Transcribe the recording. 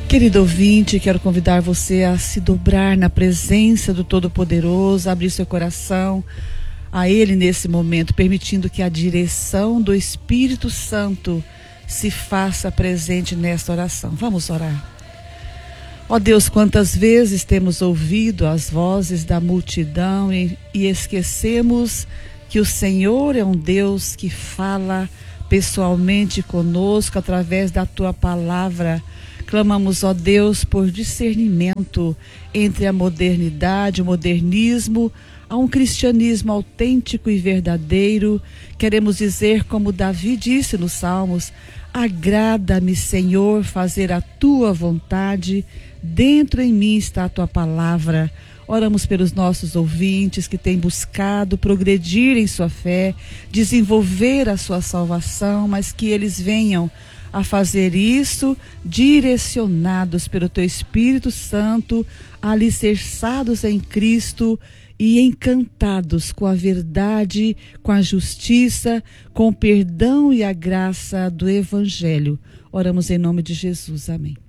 Querido ouvinte, quero convidar você a se dobrar na presença do Todo-Poderoso, abrir seu coração a Ele nesse momento, permitindo que a direção do Espírito Santo se faça presente nesta oração. Vamos orar. Ó Deus, quantas vezes temos ouvido as vozes da multidão e esquecemos que o Senhor é um Deus que fala pessoalmente conosco através da Tua palavra. Clamamos, ó Deus, por discernimento entre a modernidade, o modernismo, a um cristianismo autêntico e verdadeiro. Queremos dizer, como Davi disse nos Salmos: agrada-me, Senhor, fazer a Tua vontade, dentro em mim está a Tua palavra. Oramos pelos nossos ouvintes que têm buscado progredir em sua fé, desenvolver a sua salvação, mas que eles venham a fazer isso direcionados pelo Teu Espírito Santo, alicerçados em Cristo e encantados com a verdade, com a justiça, com o perdão e a graça do Evangelho. Oramos em nome de Jesus. Amém.